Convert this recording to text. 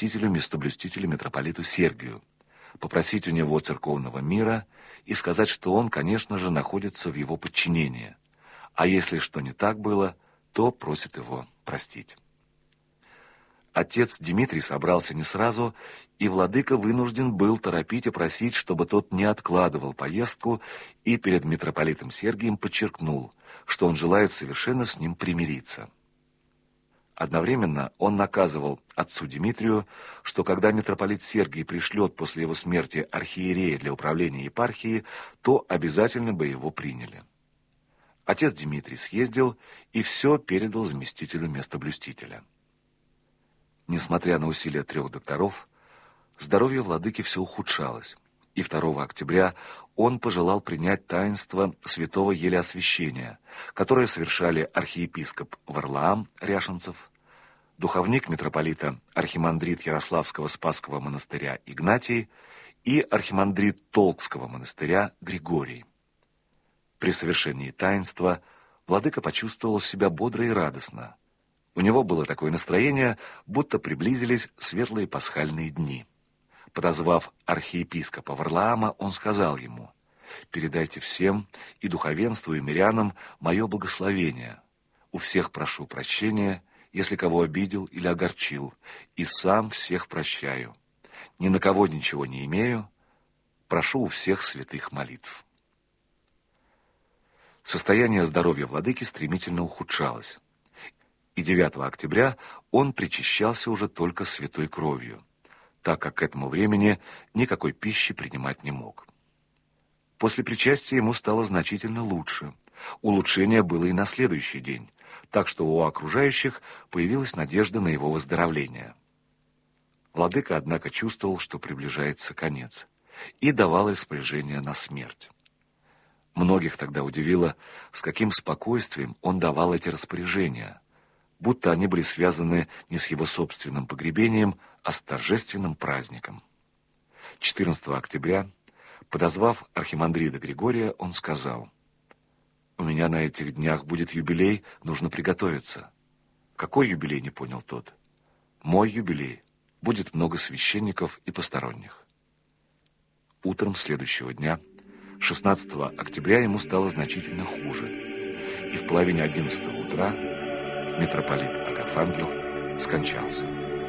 заместителю-местоблюстителя митрополиту Сергию, попросить у него церковного мира и сказать, что он, конечно же, находится в его подчинении, а если что не так было, то просит его простить. Отец Дмитрий собрался не сразу, и владыка вынужден был торопить и просить, чтобы тот не откладывал поездку, и перед митрополитом Сергием подчеркнул, что он желает совершенно с ним примириться. Одновременно он наказывал отцу Дмитрию, что когда митрополит Сергий пришлет после его смерти архиерея для управления епархией, то обязательно бы его приняли. Отец Дмитрий съездил и все передал заместителю местоблюстителя. Несмотря на усилия 3 докторов, здоровье владыки все ухудшалось, и 2 октября он пожелал принять таинство святого елеосвящения, которое совершали архиепископ Варлаам Ряшенцев, духовник митрополита архимандрит Ярославского Спасского монастыря Игнатий и архимандрит Толкского монастыря Григорий. При совершении таинства владыка почувствовал себя бодро и радостно. У него было такое настроение, будто приблизились светлые пасхальные дни. Подозвав архиепископа Варлаама, он сказал ему: «Передайте всем, и духовенству, и мирянам, мое благословение. У всех прошу прощения, если кого обидел или огорчил, и сам всех прощаю. Ни на кого ничего не имею, прошу у всех святых молитв». Состояние здоровья владыки стремительно ухудшалось, и 9 октября он причащался уже только святой кровью, так как к этому времени никакой пищи принимать не мог. После причастия ему стало значительно лучше. Улучшение было и на следующий день, так что у окружающих появилась надежда на его выздоровление. Владыка, однако, чувствовал, что приближается конец, и давал распоряжение на смерть. Многих тогда удивило, с каким спокойствием он давал эти распоряжения, будто они были связаны не с его собственным погребением, а с торжественным праздником. 14 октября, подозвав архимандрита Григория, он сказал: «У меня на этих днях будет юбилей, нужно приготовиться». «Какой юбилей?» — не понял тот. «Мой юбилей. Будет много священников и посторонних». Утром следующего дня, 16 октября, ему стало значительно хуже, и в половине 11 утра митрополит Агафангел скончался.